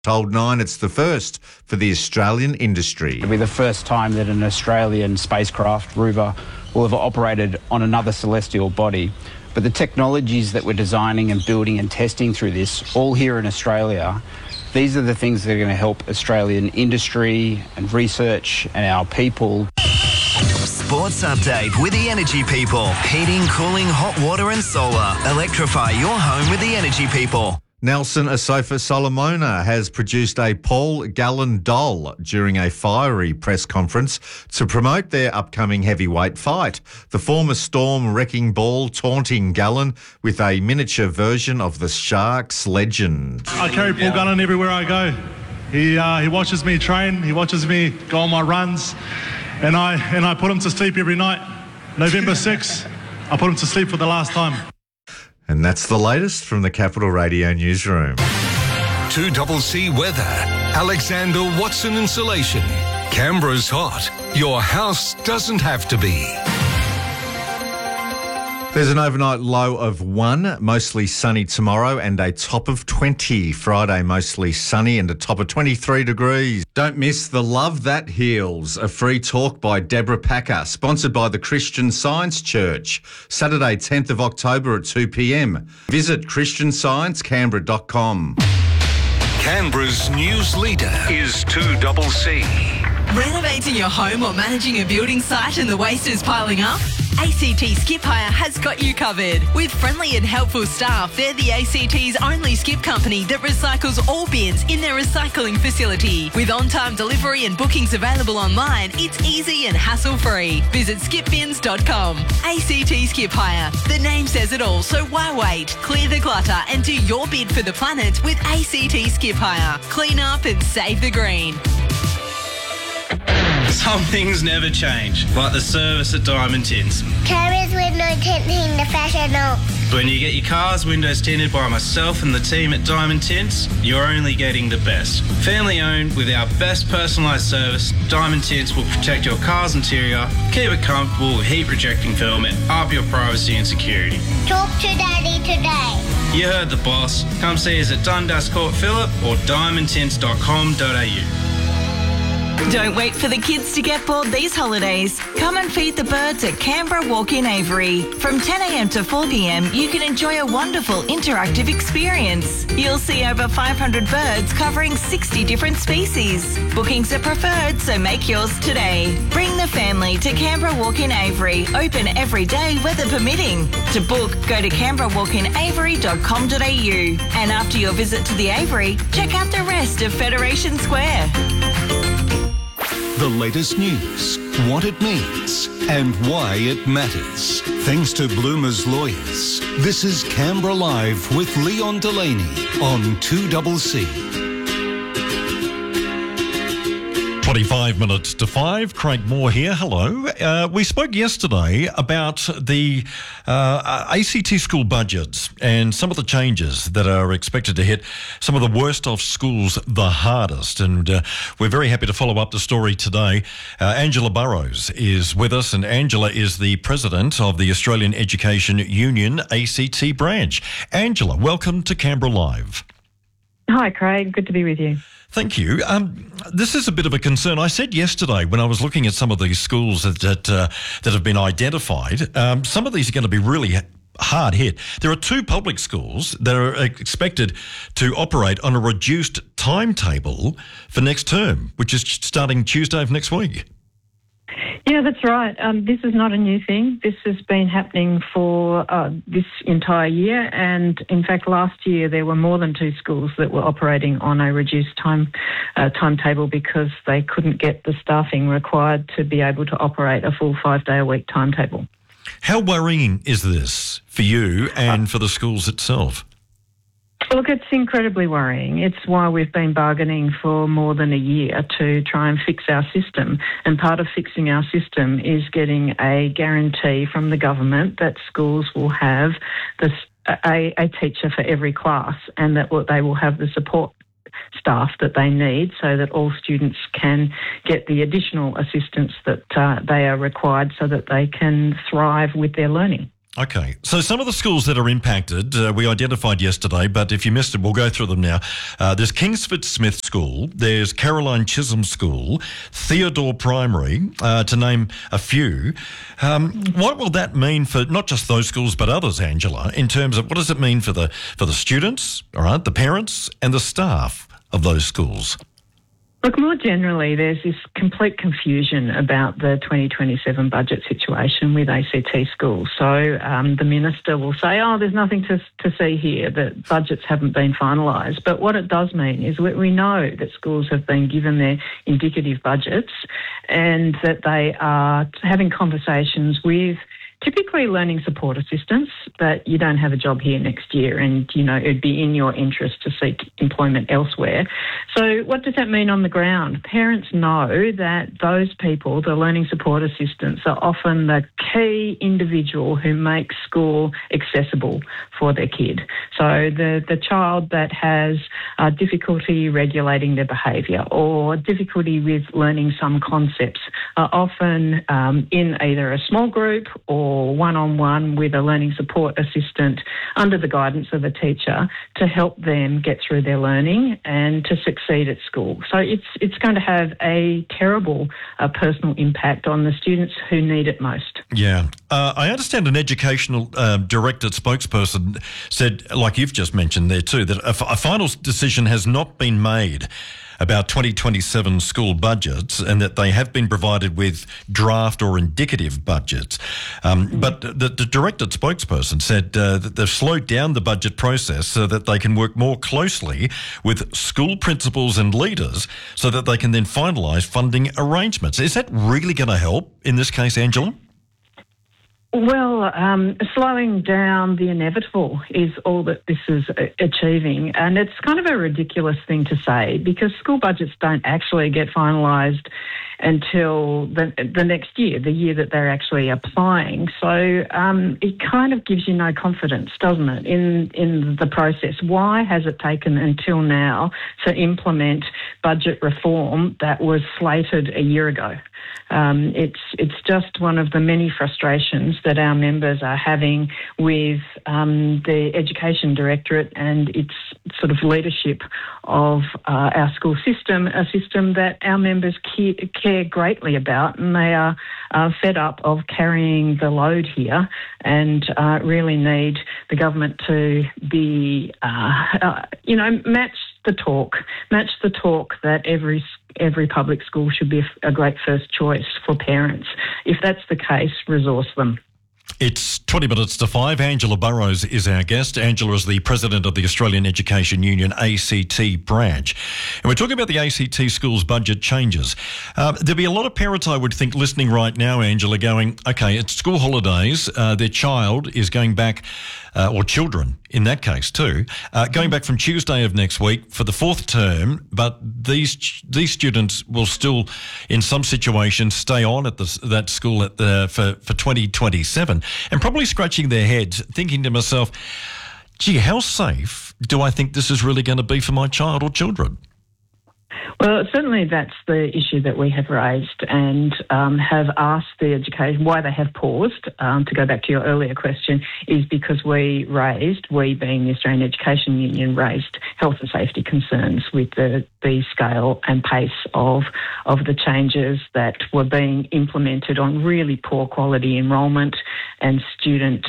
Told Nine it's the first for the Australian industry. It'll be the first time that an Australian spacecraft rover will have operated on another celestial body. But the technologies that we're designing and building and testing through this, all here in Australia, these are the things that are going to help Australian industry and research and our people. Sports update with the Energy People. Heating, cooling, hot water and solar. Electrify your home with the Energy People. Nelson Asofa Solomona has produced a Paul Gallen doll during a fiery press conference to promote their upcoming heavyweight fight. The former Storm wrecking ball taunting Gallen with a miniature version of the Sharks legend. I carry Paul Gallen everywhere I go. He watches me train, he watches me go on my runs, and I put him to sleep every night. November 6th, I put him to sleep for the last time. And that's the latest from the Capital Radio newsroom. 2CC weather. Alexander Watson Insulation. Canberra's hot. Your house doesn't have to be. There's an overnight low of 1, mostly sunny tomorrow, and a top of 20. Friday, mostly sunny and a top of 23 degrees. Don't miss the Love That Heals, a free talk by Deborah Packer, sponsored by the Christian Science Church. Saturday, 10th of October at 2 p.m. Visit christiansciencecanberra.com. Canberra's news leader is 2CC. Renovating your home or managing a building site and the waste is piling up? ACT Skip Hire has got you covered. With friendly and helpful staff, they're the ACT's only skip company that recycles all bins in their recycling facility. With on-time delivery and bookings available online, it's easy and hassle-free. Visit skipbins.com. ACT Skip Hire. The name says it all, so why wait? Clear the clutter and do your bid for the planet with ACT Skip Hire. Clean up and save the green. Some things never change, like the service at Diamond Tints. Carriers window tinting the professional. When you get your car's windows tinted by myself and the team at Diamond Tints, you're only getting the best. Family owned with our best personalised service, Diamond Tints will protect your car's interior, keep it comfortable with heat rejecting film and up your privacy and security. Talk to Daddy today. You heard the boss. Come see us at Dundas Court Phillip or diamondtints.com.au. Don't wait for the kids to get bored these holidays. Come and feed the birds at Canberra Walk-in Avery. From 10 a.m. to 4 p.m, you can enjoy a wonderful interactive experience. You'll see over 500 birds covering 60 different species. Bookings are preferred, so make yours today. Bring the family to Canberra Walk-in Avery, open every day, weather permitting. To book, go to canberrawalkinavery.com.au. And after your visit to the Avery, check out the rest of Federation Square. The latest news, what it means, and why it matters. Thanks to Bloomer's lawyers. This is Canberra Live with Leon Delaney on 2CC. 25 minutes to 5. Craig Moore here. Hello. We spoke yesterday about the ACT school budgets and some of the changes that are expected to hit some of the worst off schools the hardest. And we're very happy to follow up the story today. Angela Burrows is with us, and Angela is the president of the Australian Education Union ACT branch. Angela, welcome to Canberra Live. Hi, Craig. Good to be with you. Thank you. This is a bit of a concern. I said yesterday when I was looking at some of these schools that have been identified, some of these are going to be really hard hit. There are 2 public schools that are expected to operate on a reduced timetable for next term, which is starting Tuesday of next week. Yeah, that's right. This is not a new thing. This has been happening for this entire year. And in fact, last year there were more than 2 schools that were operating on a reduced timetable because they couldn't get the staffing required to be able to operate a full 5-day-a-week timetable. How worrying is this for you and for the schools itself? Look, it's incredibly worrying. It's why we've been bargaining for more than a year to try and fix our system. And part of fixing our system is getting a guarantee from the government that schools will have a teacher for every class, and that they will have the support staff that they need so that all students can get the additional assistance that they are required so that they can thrive with their learning. Okay, so some of the schools that are impacted, we identified yesterday, but if you missed it, we'll go through them now. There's Kingsford Smith School, there's Caroline Chisholm School, Theodore Primary, to name a few. What will that mean for not just those schools but others, Angela, in terms of what does it mean for the students, all right, the parents and the staff of those schools? Look, more generally, there's this complete confusion about the 2027 budget situation with ACT schools. So the minister will say, there's nothing to see here, that budgets haven't been finalised. But what it does mean is we know that schools have been given their indicative budgets and that they are having conversations with typically learning support assistants, that you don't have a job here next year and, it'd be in your interest to seek employment elsewhere. So what does that mean on the ground? Parents know that those people, the learning support assistants, are often the key individual who makes school accessible for their kid. So the child that has difficulty regulating their behaviour or difficulty with learning some concepts are often in either a small group or one-on-one with a learning support assistant under the guidance of a teacher to help them get through their learning and to succeed at school. So it's going to have a terrible personal impact on the students who need it most. Yeah. I understand an educational director spokesperson said, like you've just mentioned there too, that a final decision has not been made about 2027 school budgets and that they have been provided with draft or indicative budgets. But the directed spokesperson said that they've slowed down the budget process so that they can work more closely with school principals and leaders so that they can then finalise funding arrangements. Is that really going to help in this case, Angela? Well, slowing down the inevitable is all that this is achieving. And it's kind of a ridiculous thing to say because school budgets don't actually get finalised until the next year, the year that they're actually applying. So it kind of gives you no confidence, doesn't it, in the process. Why has it taken until now to implement budget reform that was slated a year ago? It's just one of the many frustrations that our members are having with the Education Directorate and its sort of leadership of our school system, a system that our members care greatly about, and they are fed up of carrying the load here and really need the government to be, match the talk that every public school should be a great first choice for parents. If that's the case, resource them. It's 20 minutes to 5. Angela Burrows is our guest. Angela is the president of the Australian Education Union ACT branch. And we're talking about the ACT schools budget changes. There'll be a lot of parents, I would think, listening right now, Angela, going, okay, it's school holidays. Their child is going back, or children in that case too, going back from Tuesday of next week for the fourth term, but these students will still, in some situations, stay on at that school for 2027, and probably scratching their heads, thinking to myself, gee, how safe do I think this is really going to be for my child or children? Well, certainly that's the issue that we have raised and have asked the education, why they have paused, to go back to your earlier question, is because we being the Australian Education Union, raised health and safety concerns with the scale and pace of the changes that were being implemented on really poor quality enrolment and student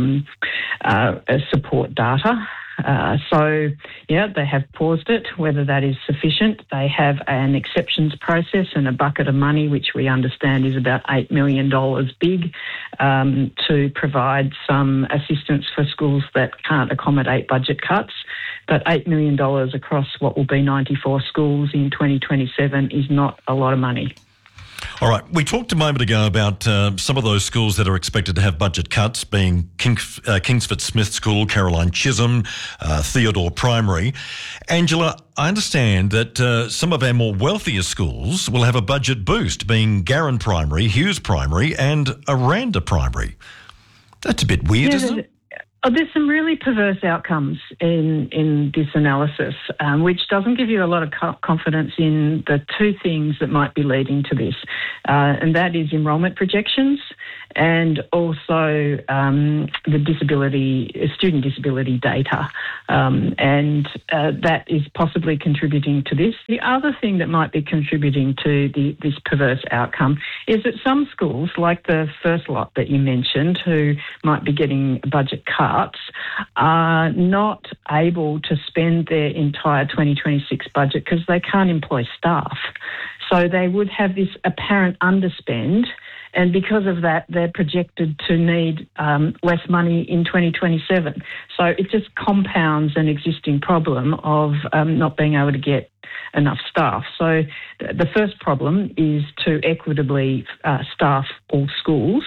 support data. They have paused it. Whether that is sufficient, they have an exceptions process and a bucket of money, which we understand is about $8 million big, to provide some assistance for schools that can't accommodate budget cuts. But $8 million across what will be 94 schools in 2027 is not a lot of money. All right. We talked a moment ago about some of those schools that are expected to have budget cuts, being Kingsford Smith School, Caroline Chisholm, Theodore Primary. Angela, I understand that some of our more wealthier schools will have a budget boost, being Garran Primary, Hughes Primary and Aranda Primary. That's a bit weird, isn't it? Oh, there's some really perverse outcomes in this analysis, which doesn't give you a lot of confidence in the two things that might be leading to this, and that is enrolment projections and also the student disability data, and that is possibly contributing to this. The other thing that might be contributing to this perverse outcome is that some schools, like the first lot that you mentioned, who might be getting budget cuts, are not able to spend their entire 2026 budget because they can't employ staff. So they would have this apparent underspend, and because of that, they're projected to need less money in 2027. So it just compounds an existing problem of not being able to get enough staff. So the first problem is to equitably staff all schools.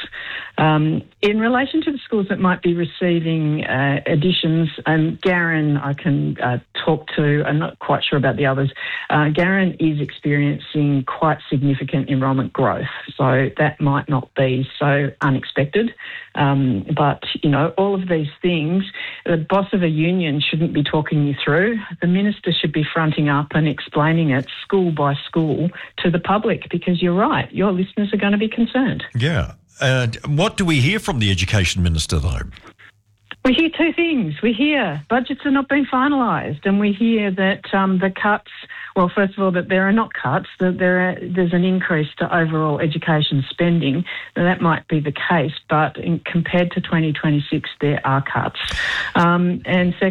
In relation to the schools that might be receiving additions, Garran I can talk to. I'm not quite sure about the others. Garran is experiencing quite significant enrolment growth, so that might not be so unexpected. But, you know, all of these things, the boss of a union shouldn't be talking you through. The minister should be fronting up and explaining it school by school to the public, because you're right, your listeners are going to be concerned. Yeah. What do we hear from the Education Minister, though? We hear two things. We hear budgets are not being finalised, and we hear that the cuts, well, first of all, that there are not cuts, that there's an increase to overall education spending. Now, that might be the case, but compared to 2026, there are cuts. And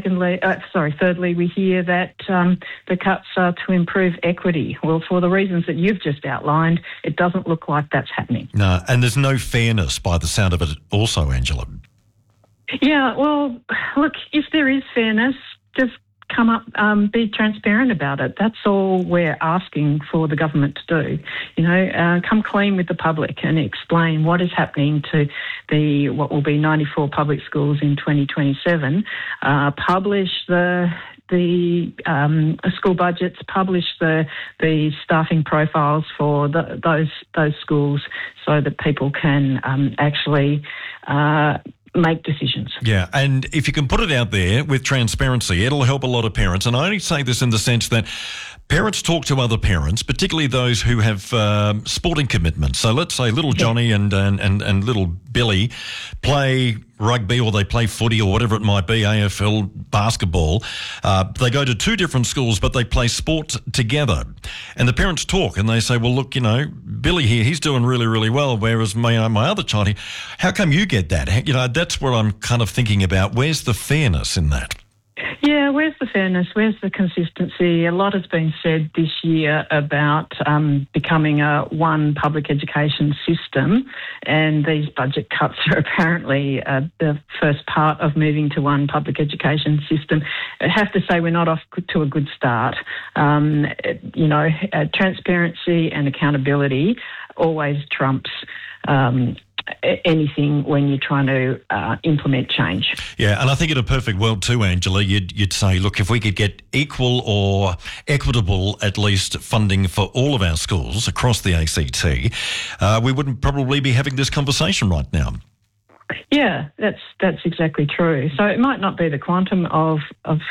thirdly, we hear that the cuts are to improve equity. Well, for the reasons that you've just outlined, it doesn't look like that's happening. No, and there's no fairness by the sound of it also, Angela. Yeah, well, look, if there is fairness, just come up, be transparent about it. That's all we're asking for the government to do. You know, come clean with the public and explain what is happening to what will be 94 public schools in 2027. Publish the school budgets, publish the staffing profiles for those schools, so that people can actually make decisions. Yeah, and if you can put it out there with transparency, it'll help a lot of parents. And I only say this in the sense that parents talk to other parents, particularly those who have sporting commitments. So let's say little Johnny and little Billy play rugby, or they play footy, or whatever it might be, AFL basketball. They go to two different schools, but they play sport together. And the parents talk and they say, well, look, you know, Billy here, he's doing really, really well, whereas my other child here, how come you get that? You know, that's where I'm kind of thinking about, where's the fairness in that? Yeah, where's the fairness? Where's the consistency? A lot has been said this year about becoming a one public education system, and these budget cuts are apparently the first part of moving to one public education system. I have to say we're not off to a good start. You know, transparency and accountability always trumps anything when you're trying to implement change. Yeah, and I think in a perfect world too, Angela, you'd say, look, if we could get equal or equitable, at least, funding for all of our schools across the ACT, we wouldn't probably be having this conversation right now. Yeah, that's exactly true. So it might not be the quantum of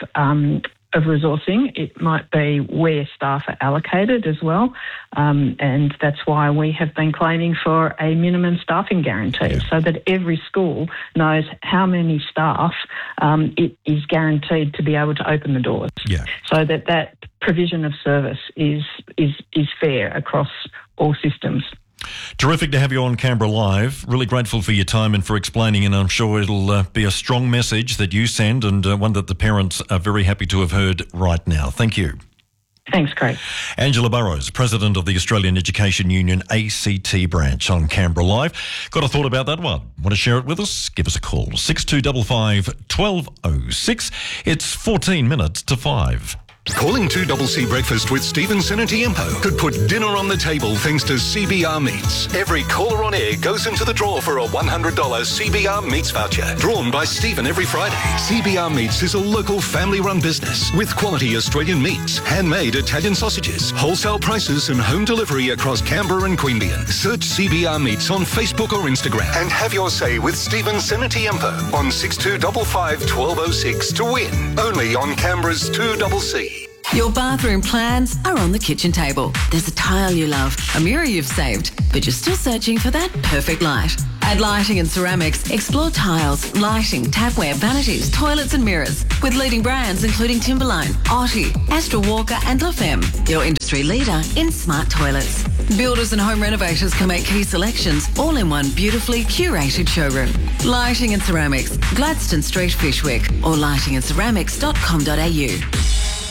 resourcing, it might be where staff are allocated as well, and that's why we have been claiming for a minimum staffing guarantee, so that every school knows how many staff it is guaranteed to be able to open the doors, so that provision of service is fair across all systems. Terrific to have you on Canberra Live. Really grateful for your time and for explaining, and I'm sure it'll be a strong message that you send, and one that the parents are very happy to have heard right now. Thank you. Thanks, Craig. Angela Burrows, President of the Australian Education Union ACT branch, on Canberra Live. Got a thought about that one? Want to share it with us? Give us a call. 6255 1206. It's 14 minutes to 5. Calling 2CC Breakfast with Stephen Senatiempo could put dinner on the table thanks to CBR Meats. Every caller on air goes into the draw for a $100 CBR Meats voucher, drawn by Stephen every Friday. CBR Meats is a local family-run business with quality Australian meats, handmade Italian sausages, wholesale prices and home delivery across Canberra and Queanbeyan. Search CBR Meats on Facebook or Instagram and have your say with Stephen Senatiempo on 6255 1206 to win. Only on Canberra's 2CC. Your bathroom plans are on the kitchen table. There's a tile you love, a mirror you've saved, but you're still searching for that perfect light. At Lighting and Ceramics, explore tiles, lighting, tapware, vanities, toilets and mirrors with leading brands including Timberline, Otti, Astra Walker and La Femme, your industry leader in smart toilets. Builders and home renovators can make key selections all in one beautifully curated showroom. Lighting and Ceramics, Gladstone Street, Fishwick or lightingandceramics.com.au.